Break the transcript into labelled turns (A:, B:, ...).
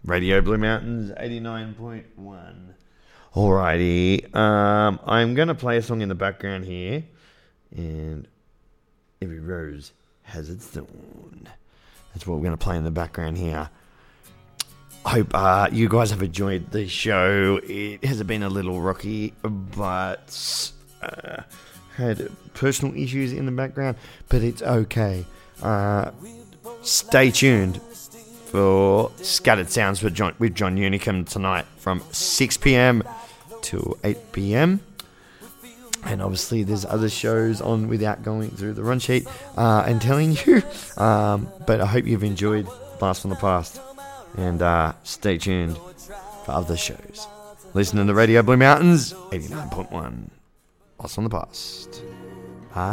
A: Radio Blue Mountains 89.1. Alrighty. I'm going to play a song in the background here. And every rose has its thorn. That's what we're going to play in the background here. I hope you guys have enjoyed the show. It has been a little rocky, but had personal issues in the background, but it's okay. Stay tuned for Scattered Sounds with John Unicum tonight from 6 p.m. to 8 p.m. And obviously there's other shows on without going through the run sheet and telling you. But I hope you've enjoyed Blast from the Past. And stay tuned for other shows. Listen to the Radio Blue Mountains 89.1. Blast from the Past.